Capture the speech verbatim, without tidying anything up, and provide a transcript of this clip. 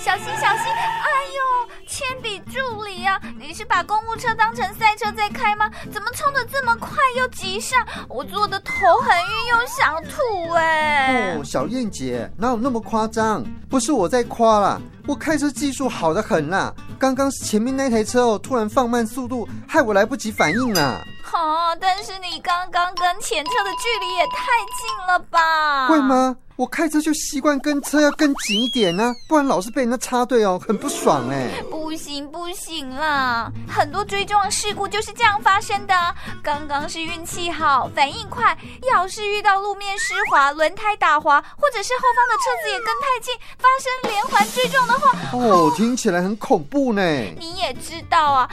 小心小心！哎呦，铅笔助理啊，你是把公务车当成赛车在开吗？怎么冲得这么快又急刹？我坐的头很晕又想吐哎！ 哦，小燕姐，哪有那么夸张？不是我在夸啦，我开车技术好得很啦。刚刚前面那台车哦，突然放慢速度，害我来不及反应啦。 哦，但是你刚刚跟前车的距离也太近了吧？ 会吗？我开车就习惯跟车要更紧一点啊，不然老是被人家插队哦，很不爽哎。 不行不行啦，很多追撞事故就是这样发生的啊。刚刚是运气好，反应快，要是遇到路面湿滑、轮胎打滑，或者是后方的车子也跟太近，发生连环追撞的话， 哦，听起来很恐怖呢。 你也知道啊，